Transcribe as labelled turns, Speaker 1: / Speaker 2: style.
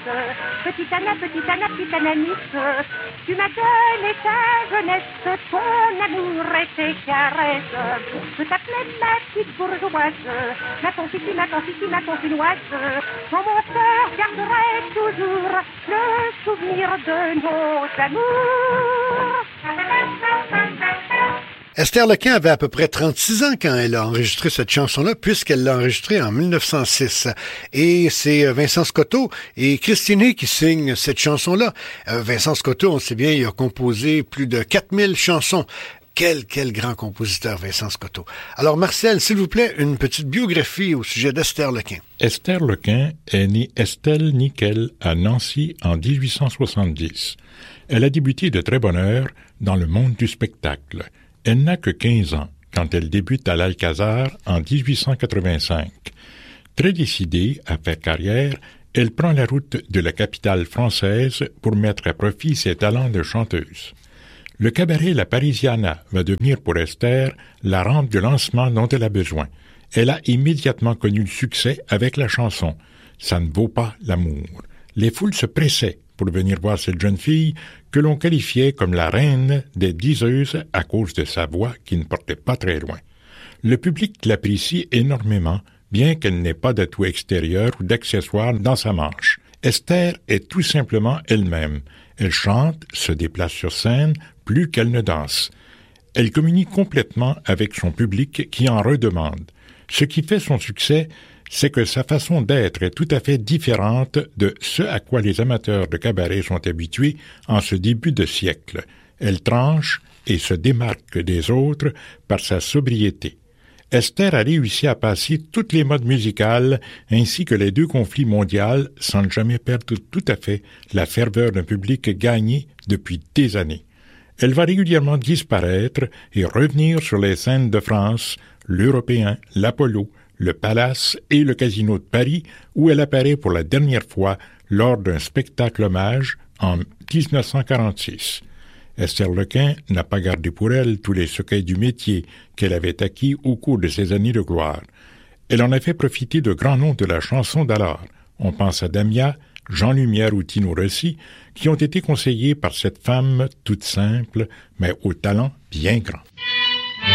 Speaker 1: Petite Anna, petite Ananis, tu m'as donné ta jeunesse, ton amour et tes caresses. Je t'appelais ma petite bourgeoise, ma confitue, ma confinoise. Dans mon cœur garderai toujours le souvenir de nos amours.
Speaker 2: Esther Lequin avait à peu près 36 ans quand elle a enregistré cette chanson-là, puisqu'elle l'a enregistrée en 1906. Et c'est Vincent Scotto et Christine qui signent cette chanson-là. Vincent Scotto, on sait bien, il a composé plus de 4000 chansons. Quel grand compositeur, Vincent Scotto. Alors, Marcel, s'il vous plaît, une petite biographie au sujet d'Esther Lequin.
Speaker 3: Esther Lequin est née Estelle Nickel à Nancy en 1870. Elle a débuté de très bonne heure dans le monde du spectacle. Elle n'a que 15 ans quand elle débute à l'Alcazar en 1885. Très décidée à faire carrière, elle prend la route de la capitale française pour mettre à profit ses talents de chanteuse. Le cabaret La Parisiana va devenir pour Esther la rampe de lancement dont elle a besoin. Elle a immédiatement connu le succès avec la chanson « Ça ne vaut pas l'amour ». Les foules se pressaient pour venir voir cette jeune fille que l'on qualifiait comme la reine des diseuses à cause de sa voix qui ne portait pas très loin. Le public l'apprécie énormément, bien qu'elle n'ait pas d'atout extérieur ou d'accessoires dans sa manche. Esther est tout simplement elle-même. Elle chante, se déplace sur scène, plus qu'elle ne danse. Elle communique complètement avec son public qui en redemande. Ce qui fait son succès, c'est que sa façon d'être est tout à fait différente de ce à quoi les amateurs de cabaret sont habitués en ce début de siècle. Elle tranche et se démarque des autres par sa sobriété. Esther a réussi à passer toutes les modes musicales ainsi que les deux conflits mondiaux sans jamais perdre tout à fait la ferveur d'un public gagné depuis des années. Elle va régulièrement disparaître et revenir sur les scènes de France, l'Européen, l'Apollo, le Palace et le Casino de Paris, où elle apparaît pour la dernière fois lors d'un spectacle hommage en 1946. Esther Lequin n'a pas gardé pour elle tous les secrets du métier qu'elle avait acquis au cours de ses années de gloire. Elle en a fait profiter de grands noms de la chanson d'alors. On pense à Damia, Jean Lumière ou Tino Rossi, qui ont été conseillés par cette femme toute simple, mais au talent bien grand.